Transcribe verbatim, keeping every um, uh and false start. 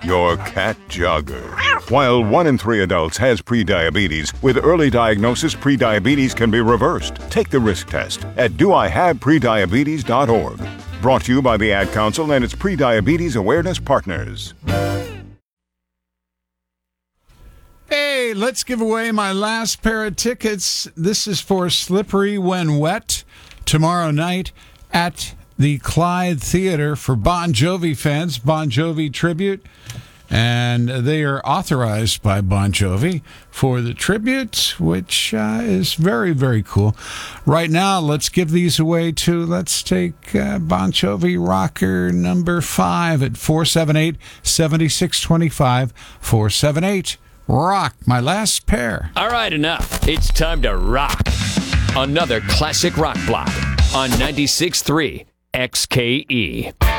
your cat Jogger. While one in three adults has prediabetes, with early diagnosis, prediabetes can be reversed. Take the risk test at do I have prediabetes dot org. Brought to you by the Ad Council and its Prediabetes Awareness Partners. Hey, let's give away my last pair of tickets. This is for Slippery When Wet tomorrow night at the Clyde Theater for Bon Jovi fans, Bon Jovi tribute. And they are authorized by Bon Jovi for the tribute, which uh, is very, very cool. Right now, let's give these away to, let's take uh, Bon Jovi rocker number five at four seven eight, seven six two five, four seven eight. Rock, my last pair. All right, enough. It's time to rock. Another classic rock block on ninety-six point three X K E.